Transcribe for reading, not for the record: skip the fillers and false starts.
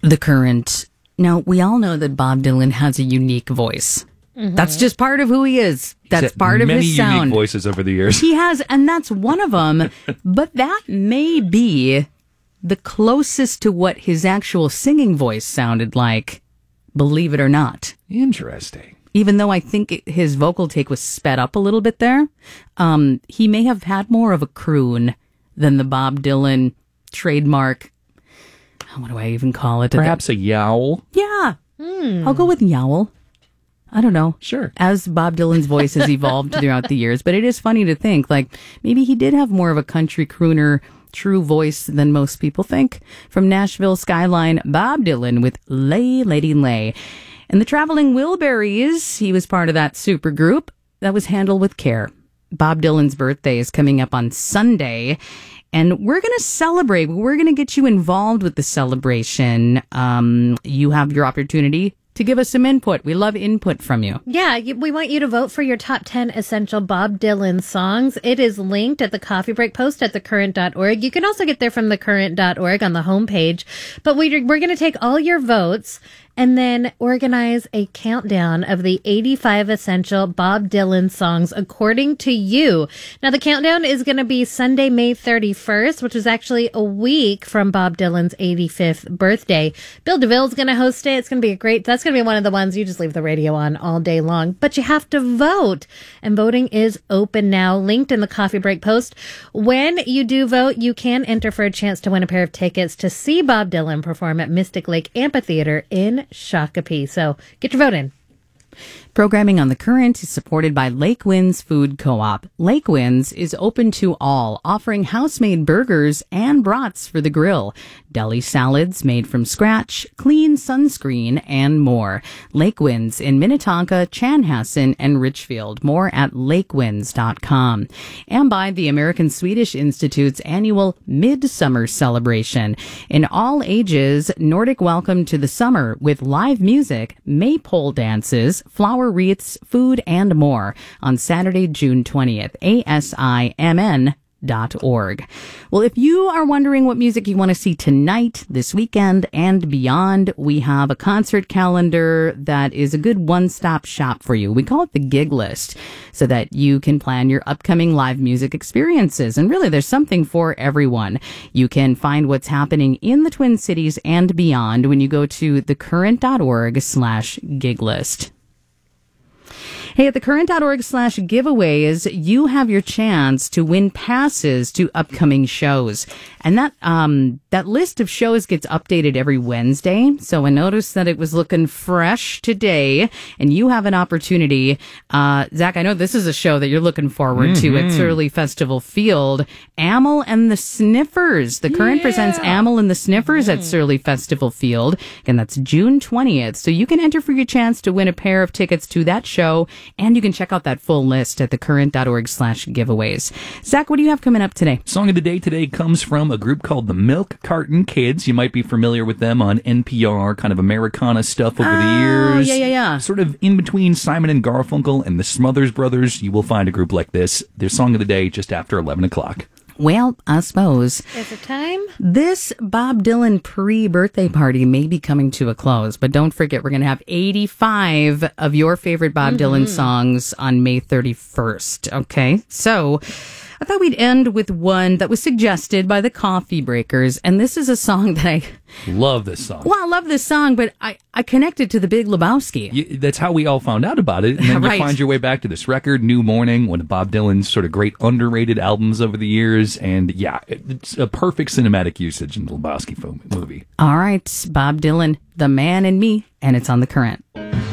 The Current. Now, we all know that Bob Dylan has a unique voice. Mm-hmm. That's just part of who he is. That's part of his sound. Many unique voices over the years. He has, and that's one of them. But that may be the closest to what his actual singing voice sounded like, believe it or not. Interesting. Even though I think his vocal take was sped up a little bit there, he may have had more of a croon than the Bob Dylan trademark. What do I even call it? Perhaps a yowl? Yeah. I'll go with yowl. I don't know. Sure. As Bob Dylan's voice has evolved throughout the years. But it is funny to think, like, maybe he did have more of a country crooner true voice than most people think. From Nashville Skyline, Bob Dylan with Lay Lady Lay. And the Traveling Wilburys, he was part of that super group that was handled with care. Bob Dylan's birthday is coming up on Sunday, and we're going to celebrate. We're going to get you involved with the celebration. You have your opportunity to give us some input. We love input from you. Yeah, we want you to vote for your top 10 essential Bob Dylan songs. It is linked at the Coffee Break post at thecurrent.org. You can also get there from thecurrent.org on the homepage. But we're going to take all your votes and then organize a countdown of the 85 essential Bob Dylan songs according to you. Now, the countdown is going to be Sunday, May 31st, which is actually a week from Bob Dylan's 85th birthday. Bill DeVille's going to host it. It's going to be that's going to be one of the ones you just leave the radio on all day long. But you have to vote, and voting is open now, linked in the Coffee Break post. When you do vote, you can enter for a chance to win a pair of tickets to see Bob Dylan perform at Mystic Lake Amphitheater in Shakopee. So get your vote in. Programming on The Current is supported by Lake Winds Food Co-op. Lake Winds is open to all, offering house-made burgers and brats for the grill, deli salads made from scratch, clean sunscreen, and more. Lake Winds in Minnetonka, Chanhassen, and Richfield. More at lakewinds.com. And by the American Swedish Institute's annual Midsummer Celebration. In all ages, Nordic welcome to the summer with live music, maypole dances, flower wreaths, food, and more on Saturday, June 20th, asimn.org. Well, if you are wondering what music you want to see tonight, this weekend, and beyond, we have a concert calendar that is a good one-stop shop for you. We call it the Gig List, so that you can plan your upcoming live music experiences. And really, there's something for everyone. You can find what's happening in the Twin Cities and beyond when you go to thecurrent.org/giglist. Hey, at thecurrent.org/giveaways, you have your chance to win passes to upcoming shows. And that list of shows gets updated every Wednesday. So I noticed that it was looking fresh today, and you have an opportunity. Zach, I know this is a show that you're looking forward to at Surly Festival Field. Amyl and the Sniffers. The Current presents Amyl and the Sniffers at Surly Festival Field. And that's June 20th. So you can enter for your chance to win a pair of tickets to that show. And you can check out that full list at thecurrent.org/giveaways. Zach, what do you have coming up today? Song of the day today comes from a group called the Milk Carton Kids. You might be familiar with them on NPR, kind of Americana stuff over the years. Yeah. Sort of in between Simon and Garfunkel and the Smothers Brothers, you will find a group like this. Their song of the day just after 11 o'clock. Well, I suppose. Is it time? This Bob Dylan pre-birthday party may be coming to a close, but don't forget, we're going to have 85 of your favorite Bob Dylan songs on May 31st. Okay, so I thought we'd end with one that was suggested by the Coffee Breakers, and this is a song that I love this song. Well, I love this song, but I connected to The Big Lebowski. That's how we all found out about it, and then you find your way back to this record, New Morning, one of Bob Dylan's sort of great underrated albums over the years, and yeah, it's a perfect cinematic usage in the Lebowski movie. All right, Bob Dylan, The Man in Me, and it's on The Current.